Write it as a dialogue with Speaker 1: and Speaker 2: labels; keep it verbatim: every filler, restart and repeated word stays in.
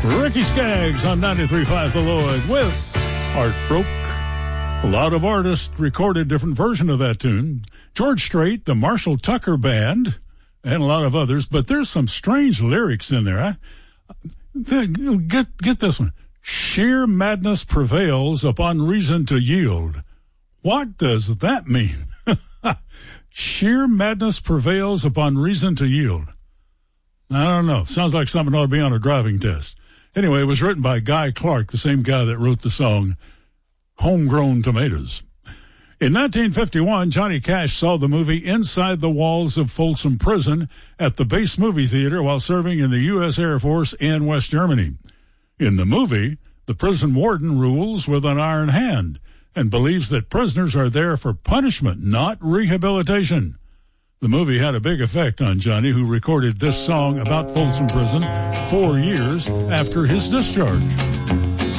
Speaker 1: Ricky Skaggs on ninety-three point five The Lloyd with Heartbroke. A lot of artists recorded different versions of that tune. George Strait, the Marshall Tucker Band, and a lot of others. But there's some strange lyrics in there. I, get, get this one. Sheer madness prevails upon reason to yield. What does that mean? Sheer madness prevails upon reason to yield. I don't know. Sounds like something ought to be on a driving test. Anyway, it was written by Guy Clark, the same guy that wrote the song Homegrown Tomatoes. In nineteen fifty-one, Johnny Cash saw the movie Inside the Walls of Folsom Prison at the Base Movie Theater while serving in the U S Air Force in West Germany. In the movie, the prison warden rules with an iron hand and believes that prisoners are there for punishment, not rehabilitation. The movie had a big effect on Johnny, who recorded this song about Folsom Prison four years after his discharge.